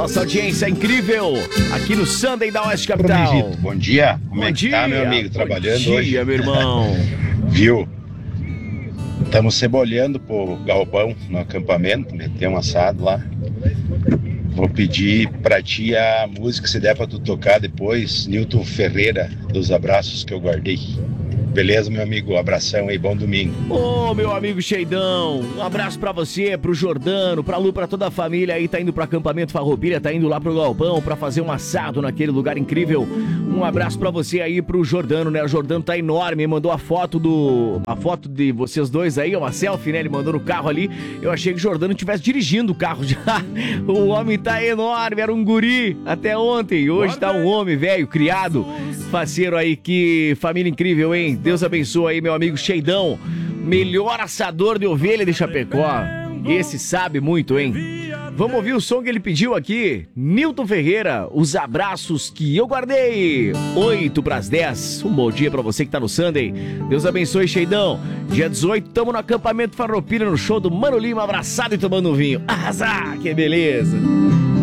nossa audiência incrível aqui no Sunday da Oeste Capital. Bom dia. Como é que tá, meu amigo? Trabalhando hoje? Bom dia, meu irmão. Viu? Estamos cebolhando pro galpão no acampamento, meter um assado lá. Vou pedir pra ti a música, se der pra tu tocar depois, Nilton Ferreira, dos abraços que eu guardei. Beleza, meu amigo? Abração aí, bom domingo. Ô, meu amigo Cheidão, um abraço pra você, pro Jordano, pra Lu, pra toda a família aí, tá indo pro acampamento Farroupilha, tá indo lá pro galpão pra fazer um assado naquele lugar incrível. Um abraço pra você aí, pro Jordano, né? O Jordano tá enorme, mandou a foto de vocês dois aí, uma selfie, né? Ele mandou no carro ali. Eu achei que o Jordano estivesse dirigindo o carro já. O homem tá enorme, era um guri até ontem. Hoje tá um homem velho, criado, faceiro aí, que família incrível, hein? Deus abençoe aí, meu amigo Cheidão, melhor assador de ovelha de Chapecó. Esse sabe muito, hein? Vamos ouvir o som que ele pediu aqui. Nilton Ferreira, os abraços que eu guardei. 8:10. Um bom dia pra você que tá no Sunday. Deus abençoe, Cheidão. Dia 18, tamo no acampamento Farroupilha, no show do Mano Lima, abraçado e tomando um vinho. Arrasar, que beleza.